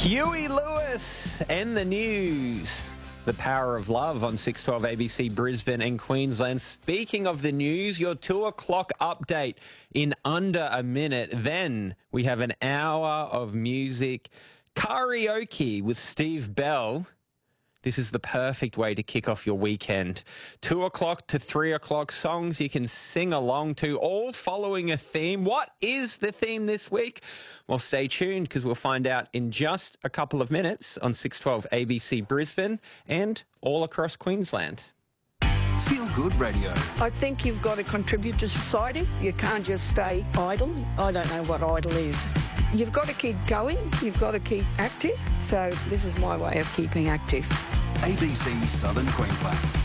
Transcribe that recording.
Huey Lewis and the news. The power of love on 612 ABC Brisbane and Queensland. Speaking of the news, your 2 o'clock update in under a minute. Then we have an hour of music. Karaoke with Steve Bell. This is the perfect way to kick off your weekend. 2 o'clock to 3 o'clock, songs you can sing along to, all following a theme. What is the theme this week? Well, stay tuned because we'll find out in just a couple of minutes on 612 ABC Brisbane and all across Queensland. Feel Good Radio. I think you've got to contribute to society. You can't just stay idle. I don't know what idle is. You've got to keep going. You've got to keep active. So this is my way of keeping active. ABC Southern Queensland.